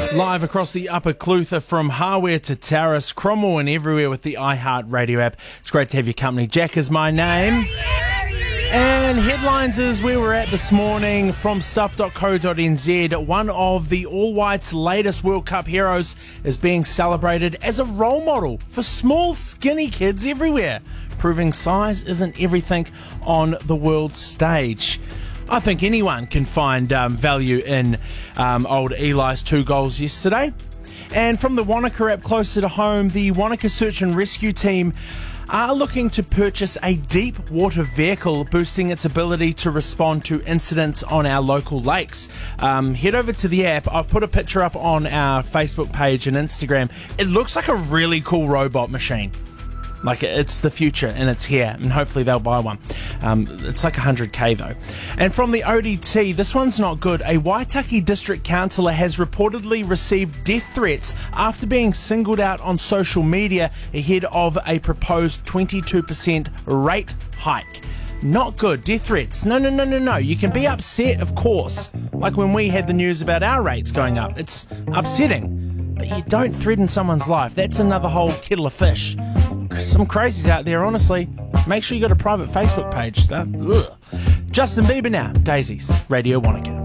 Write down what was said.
Live across the Upper Clutha from Hawea to Taurus, Cromwell and everywhere with the iHeartRadio app. It's great to have your company. Jack is my name. And headlines is where we're at this morning from stuff.co.nz. One of the All Whites' latest World Cup heroes is being celebrated as a role model for small, skinny kids everywhere, proving size isn't everything on the world stage. I think anyone can find value in old Eli's 2 goals yesterday. And from the Wanaka app closer to home, the Wanaka Search and Rescue team are looking to purchase a deep water vehicle, boosting its ability to respond to incidents on our local lakes. Head over to the app. I've put a picture up on our Facebook page and Instagram. It looks like a really cool robot machine. Like, it's the future and it's here, and hopefully they'll buy one. It's like 100k though. And from the ODT, this one's not good. A Waitaki district councillor has reportedly received death threats after being singled out on social media ahead of a proposed 22% rate hike. Not good. Death threats. No. You can be upset, of course. Like when we had the news about our rates going up. It's upsetting. But you don't threaten someone's life. That's another whole kettle of fish. Some crazies out there, honestly. Make sure you got a private Facebook page. Justin Bieber now. Daisies. Radio Wanaka.